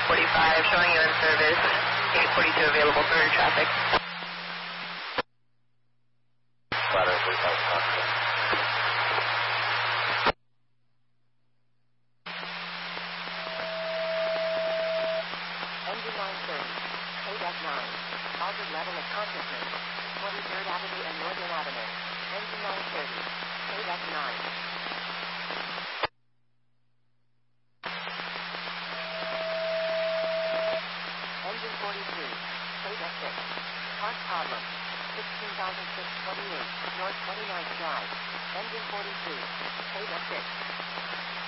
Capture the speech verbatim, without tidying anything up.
forty-five, showing you in service. eight forty-two available for traffic. Flatter forty-five, possible. Engine nine thirty, A D E C nine, altered level of consciousness, twenty-third Avenue and Northern Avenue. Engine nine thirty, A D E C nine. Engine forty-three, A D E C six, part problem, sixteen thousand six hundred twenty-eight, North twenty-ninth Drive. Engine forty-three, A D E C six.